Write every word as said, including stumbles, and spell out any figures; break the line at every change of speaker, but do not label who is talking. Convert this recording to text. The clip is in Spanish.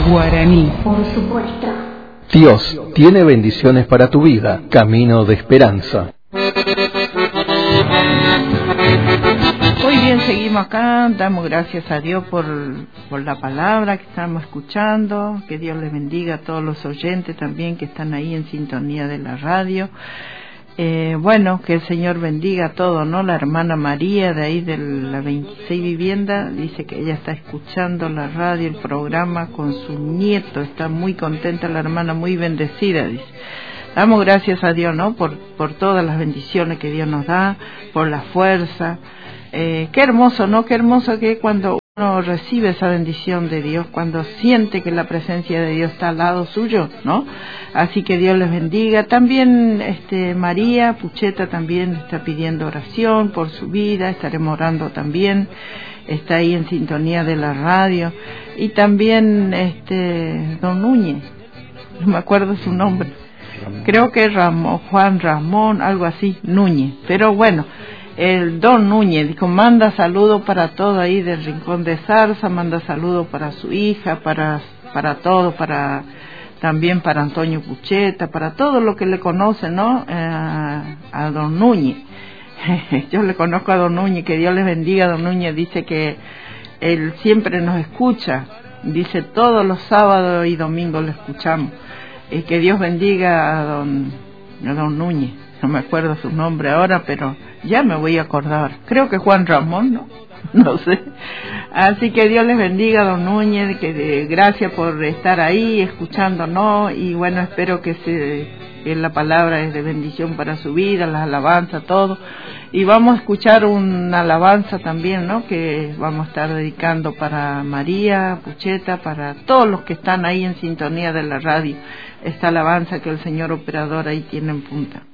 guaraní.
Por supuesto.
Dios tiene bendiciones para tu vida, camino de esperanza.
Muy bien, seguimos acá, damos gracias a Dios por, por la palabra que estamos escuchando, que Dios les bendiga a todos los oyentes también que están ahí en sintonía de la radio. Eh, bueno, que el Señor bendiga a todos, ¿no? La hermana María de ahí de la veintiséis Vivienda dice que ella está escuchando la radio, el programa con su nieto, está muy contenta la hermana, muy bendecida, dice. Damos gracias a Dios, ¿no? Por, por todas las bendiciones que Dios nos da, por la fuerza. Eh, qué hermoso, ¿no? Qué hermoso que cuando uno recibe esa bendición de Dios, cuando siente que la presencia de Dios está al lado suyo, ¿no? Así que Dios les bendiga. También este María Pucheta también está pidiendo oración por su vida, estaremos orando también, está ahí en sintonía de la radio. Y también este don Núñez, no me acuerdo su nombre, creo que es Ramón, Juan Ramón, algo así, Núñez, pero bueno, el don Núñez dijo, manda saludos para todo ahí del Rincón de Zarza, manda saludos para su hija, para para todo, para también para Antonio Pucheta, para todo lo que le conoce, ¿no? Eh, a don Núñez. Yo le conozco a don Núñez, que Dios les bendiga. Don Núñez dice que él siempre nos escucha, dice todos los sábados y domingos le escuchamos. Y que Dios bendiga a don, a don Núñez, no me acuerdo su nombre ahora, pero ya me voy a acordar, creo que Juan Ramón, ¿no? No sé. Así que Dios les bendiga, don Núñez, que de, gracias por estar ahí escuchándonos, y bueno, espero que, se, que la palabra es de bendición para su vida, las alabanzas, todo. Y vamos a escuchar una alabanza también, ¿no? Que vamos a estar dedicando para María Pucheta, para todos los que están ahí en sintonía de la radio, esta alabanza que el señor operador ahí tiene en punta.